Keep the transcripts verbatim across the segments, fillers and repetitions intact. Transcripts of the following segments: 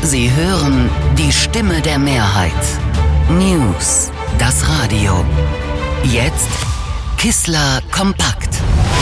Sie hören die Stimme der Mehrheit. News, das Radio. Jetzt Kissler Kompakt.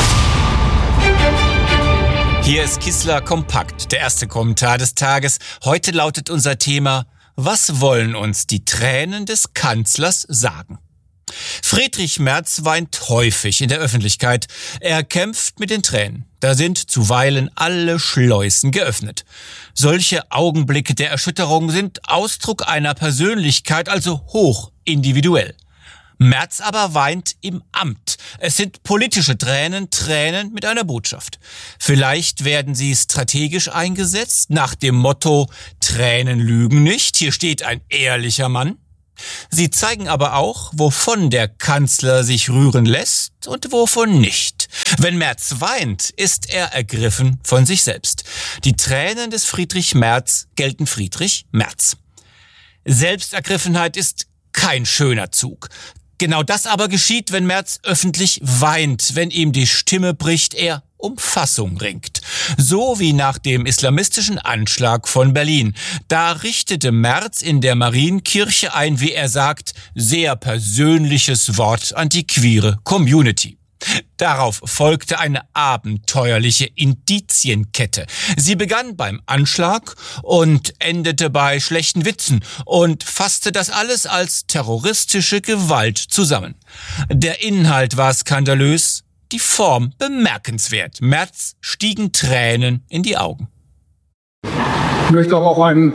Hier ist Kissler Kompakt, der erste Kommentar des Tages. Heute lautet unser Thema: Was wollen uns die Tränen des Kanzlers sagen? Friedrich Merz weint häufig in der Öffentlichkeit. Er kämpft mit den Tränen. Da sind zuweilen alle Schleusen geöffnet. Solche Augenblicke der Erschütterung sind Ausdruck einer Persönlichkeit, also hoch individuell. Merz aber weint im Amt. Es sind politische Tränen, Tränen mit einer Botschaft. Vielleicht werden sie strategisch eingesetzt, nach dem Motto: Tränen lügen nicht, hier steht ein ehrlicher Mann. Sie zeigen aber auch, wovon der Kanzler sich rühren lässt und wovon nicht. Wenn Merz weint, ist er ergriffen von sich selbst. Die Tränen des Friedrich Merz gelten Friedrich Merz. Selbstergriffenheit ist kein schöner Zug. Genau das aber geschieht, wenn Merz öffentlich weint, wenn ihm die Stimme bricht, er um Fassung ringt. So wie nach dem islamistischen Anschlag von Berlin. Da richtete Merz in der Marienkirche ein, wie er sagt, sehr persönliches Wort an die queere Community. Darauf folgte eine abenteuerliche Indizienkette. Sie begann beim Anschlag und endete bei schlechten Witzen und fasste das alles als terroristische Gewalt zusammen. Der Inhalt war skandalös, die Form bemerkenswert. Merz stiegen Tränen in die Augen. Ich möchte auch ein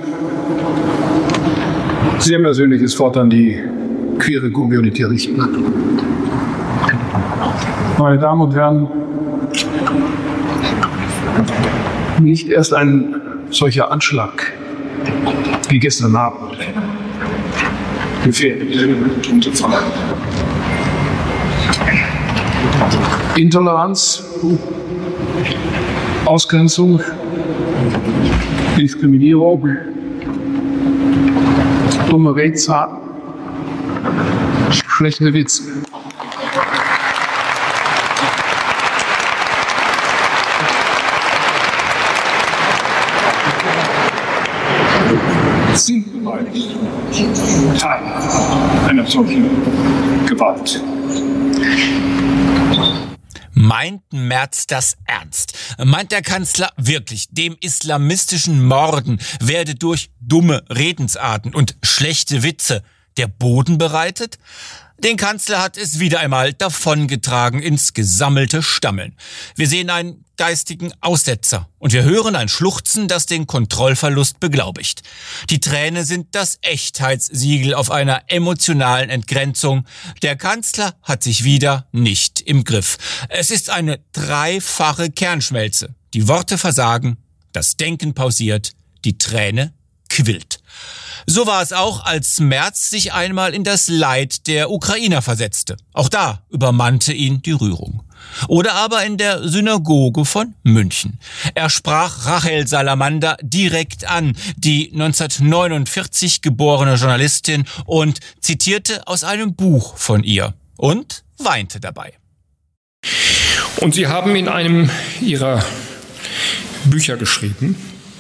sehr persönliches Wort an die queere Community richten. Meine Damen und Herren, nicht erst ein solcher Anschlag wie gestern Abend gefährdet unser Verein. Intoleranz, Ausgrenzung, Diskriminierung, dumme Redensarten, schlechte Witze. Sind beleidigt Teil einer solchen Gewalt. Meint Merz das ernst? Meint der Kanzler wirklich, dem islamistischen Morden werde durch dumme Redensarten und schlechte Witze der Boden bereitet? Den Kanzler hat es wieder einmal davongetragen ins gesammelte Stammeln. Wir sehen einen geistigen Aussetzer und wir hören ein Schluchzen, das den Kontrollverlust beglaubigt. Die Tränen sind das Echtheitssiegel auf einer emotionalen Entgrenzung. Der Kanzler hat sich wieder nicht im Griff. Es ist eine dreifache Kernschmelze. Die Worte versagen, das Denken pausiert, die Träne quillt. So war es auch, als Merz sich einmal in das Leid der Ukrainer versetzte. Auch da übermannte ihn die Rührung. Oder aber in der Synagoge von München. Er sprach Rachel Salamander direkt an, die neunzehnhundertneunundvierzig geborene Journalistin, und zitierte aus einem Buch von ihr und weinte dabei. Und Sie haben in einem Ihrer Bücher geschrieben,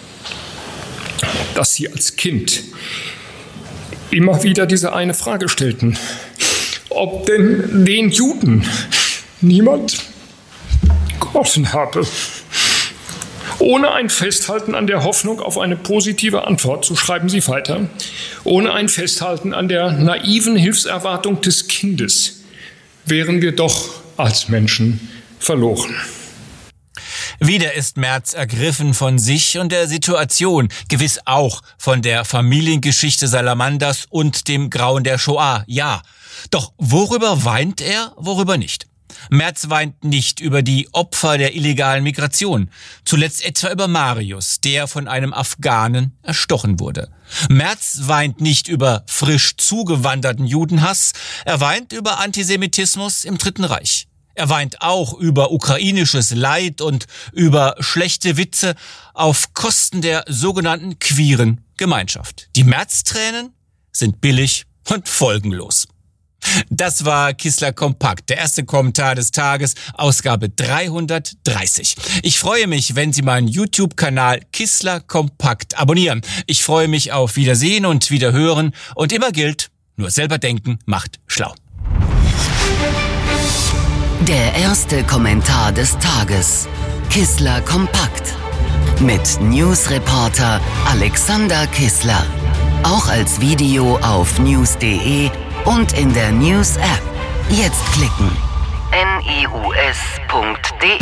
dass Sie als Kind immer wieder diese eine Frage stellten: Ob denn den Juden niemand geholfen habe. Ohne ein Festhalten an der Hoffnung auf eine positive Antwort, so schreiben Sie weiter, ohne ein Festhalten an der naiven Hilfserwartung des Kindes, wären wir doch als Menschen verloren. Wieder ist Merz ergriffen von sich und der Situation, gewiss auch von der Familiengeschichte Salamanders und dem Grauen der Shoah, ja. Doch worüber weint er, worüber nicht? Merz weint nicht über die Opfer der illegalen Migration, zuletzt etwa über Marius, der von einem Afghanen erstochen wurde. Merz weint nicht über frisch zugewanderten Judenhass, er weint über Antisemitismus im Dritten Reich. Er weint auch über ukrainisches Leid und über schlechte Witze auf Kosten der sogenannten queeren Gemeinschaft. Die Merz-Tränen sind billig und folgenlos. Das war Kissler Kompakt, der erste Kommentar des Tages, Ausgabe dreihundertdreißig. Ich freue mich, wenn Sie meinen YouTube-Kanal Kissler Kompakt abonnieren. Ich freue mich auf Wiedersehen und Wiederhören und immer gilt, nur selber denken macht schlau. Der erste Kommentar des Tages. Kissler Kompakt. Mit Newsreporter Alexander Kissler. Auch als Video auf news punkt de und in der News-App. Jetzt klicken. news punkt de